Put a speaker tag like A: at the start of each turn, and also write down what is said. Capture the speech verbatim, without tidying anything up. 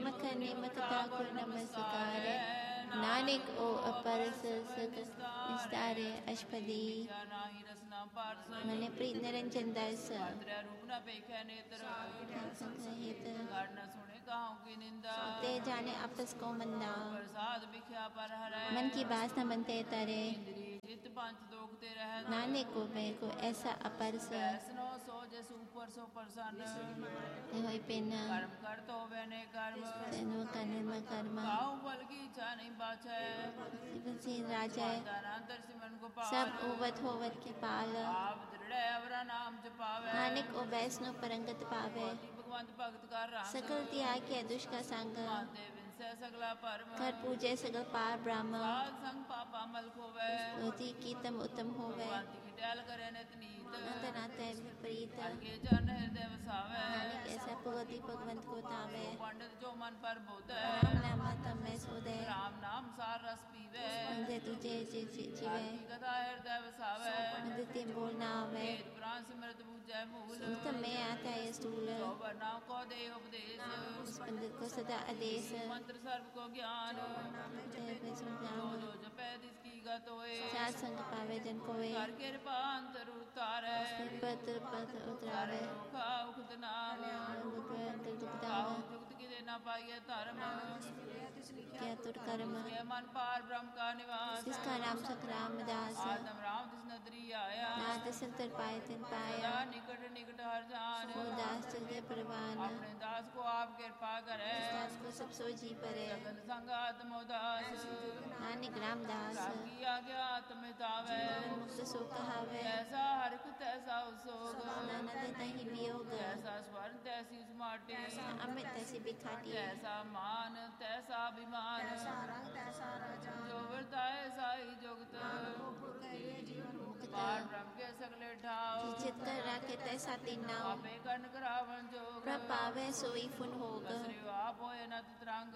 A: निमक निमक ठाकुर नमस्कार नानक ओ अपर सक विस्तारे अष्टपदी मने प्रीत निरंजन दास ते जाने आपस को मंदा मन की बात न मनते तरे नानक को मैं को ऐसा अपर होई पेन कर्म कर तो बने कर्म तेनु कर्म कर्म बल की इच्छा नहीं बाछै राजा सब उवत होवत के पाल नानक ओ वैष्णो परंगत पावे सकल त्याग के दुष्ट संग कर पूजे सगल पार ब्रह्म अति की तम उत्तम होवे नाते विपरीत नानक ऐसा भगवती भगवंत को तावे राम नाम तम में सोदे राम नाम सार रस पीवे अंधे तुझे जीवे अंधे बोल ना आवे उत्तम में आता है स्थूल उस पंडित को सदा आदेश मंत्र सर्व को ज्ञान सात संग पावे जन कोए कृपांतर उतारे पत्र पत्र उतारे उखत नाम जुगत की देना पाइए धर्म क्या तुर कर्म मन पार ब्रह्म का निवास जिसका नाम सतराम दास आदम राम जिस नदरी आया नाथ संतर पाए तिन पाया निकट निकट हर जान वो दास चले परवान अपने दास को आप कृपा करे दास को सब सो जी परे जगन संग आत्म उदास नानक रामदास की आज्ञा आत्म तावे मुक्त सो कहावे ऐसा हरख तैसा उसोग नानक नहीं वियोग ऐसा स्वर्ण तैसी उस माटी अमित तैसी बिखाटी ऐसा मान तैसा अभिमान जो वर्ताए साई जुगत पार ब्रह्म के सगले ठाव चित कर राखे तैसा तीना आपे कन करावन जोग प्रपावे सोई फुन होग आप होए नत तरंग